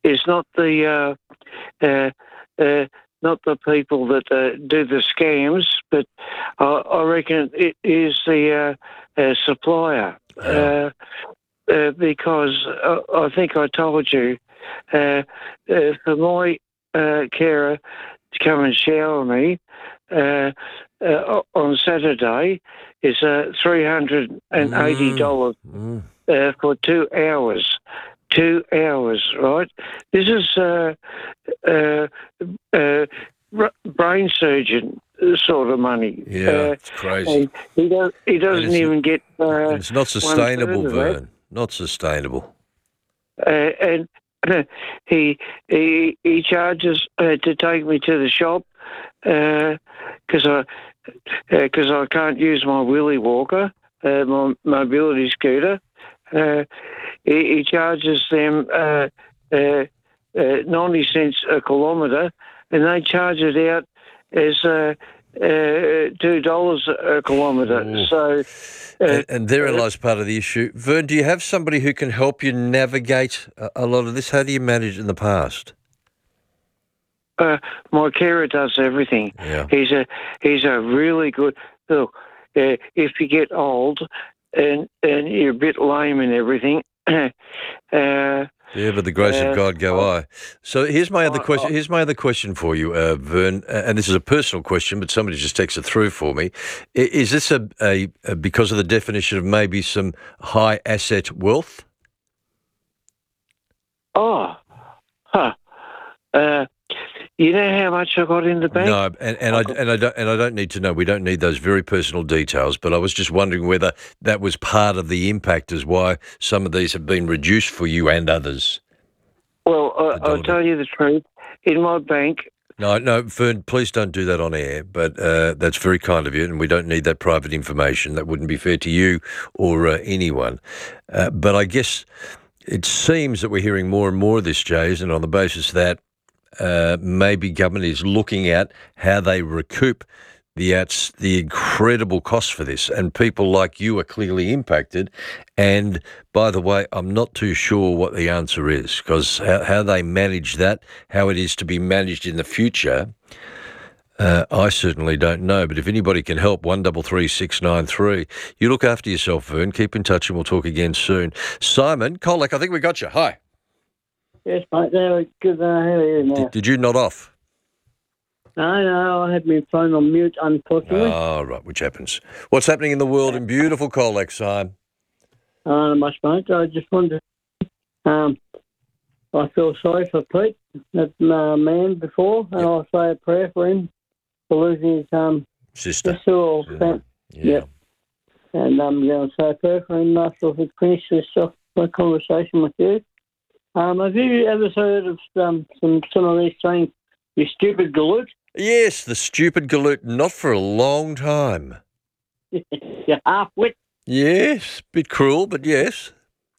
is not the not the people that do the scams, but I reckon it is the supplier. Because I think I told you, for my carer to come and shower me on Saturday is $380 for 2 hours. 2 hours, right? This is brain surgeon sort of money. Yeah, it's crazy. He doesn't even get. It's not sustainable, 1/3 of Vern. Not sustainable. And he charges to take me to the shop because I can't use my wheelie walker, my mobility scooter. He charges them 90 cents a kilometre, and they charge it out as $2 a kilometre. So, and therein lies part of the issue. Vern, do you have somebody who can help you navigate a lot of this? How do you manage it in the past? My carer does everything. Yeah. He's a really good look. If you get old and you're a bit lame and everything. Yeah, but the grace of God go I. So here's my other question. Here's my other question for you, Vern, and this is a personal question, but somebody just texted it through for me. Is this a because of the definition of maybe some high asset wealth? You know how much I got in the bank? No, and I don't need to know. We don't need those very personal details. But I was just wondering whether that was part of the impact as why some of these have been reduced for you and others. Well, I'll tell you the truth. In my bank. No, Vern, please don't do that on air. But that's very kind of you, and we don't need that private information. That wouldn't be fair to you or anyone. But I guess it seems that we're hearing more and more of this, Jays, and on the basis that maybe government is looking at how they recoup the incredible costs for this, and people like you are clearly impacted. And by the way, I'm not too sure what the answer is, because how they manage that, how it is to be managed in the future, I certainly don't know. But if anybody can help, 133693. You look after yourself, Vern. Keep in touch, and we'll talk again soon. Simon Colac, I think we got you. Hi. Yes, mate. Good. How are you now? Did you nod off? No, I had my phone on mute, unfortunately. Oh, right, which happens. What's happening in the world in beautiful Colac, Simon? Not much, mate. I just wanted to... I feel sorry for Pete, that man before, and I'll say a prayer for him for losing his sister. Yep. And I'm going to say a prayer for him after we finish this conversation with you. Have you ever heard of some of these saying, you stupid galoot? Yes, the stupid galoot, not for a long time. You half-wit. Yes, bit cruel, but yes.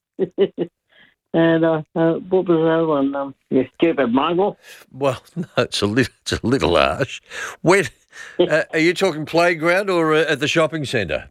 And what was the other one? You stupid mongrel. Well, no, it's a little harsh. When are you talking playground or at the shopping centre?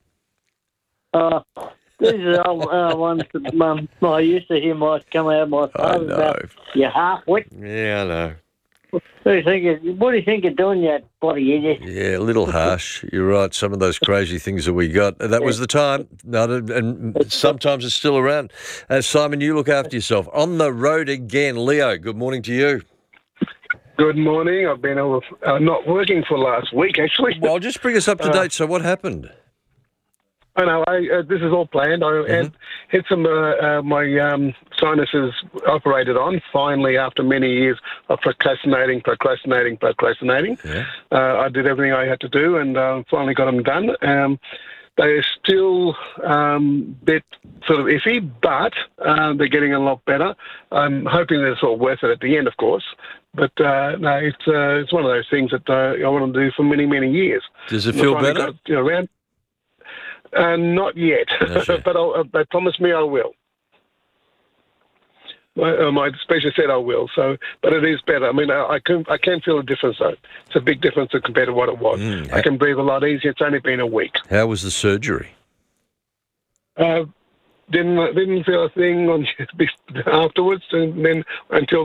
These are old ones that I used to hear come out of my father's mouth. You half-wit. Yeah, I know. What do you think you're doing, you bloody idiot? Yeah, a little harsh. You're right. Some of those crazy things that we got. That was the time. And sometimes it's still around. Simon, you look after yourself. On the road again. Leo, good morning to you. Good morning. I've been not working for last week, actually. Well, just bring us up to date. So what happened? I know. This is all planned. I had some my sinuses operated on. Finally, after many years of procrastinating. Yeah. I did everything I had to do, and finally got them done. They're still a bit sort of iffy, but they're getting a lot better. I'm hoping that it's all worth it at the end, of course. But no, it's one of those things that I want to do for many, many years. Does it feel better? Not yet, but they promised me I will. My specialist said I will. So, but it is better. I mean, I can feel a difference though. It's a big difference compared to what it was. I can breathe a lot easier. It's only been a week. How was the surgery? Didn't feel a thing afterwards, and then until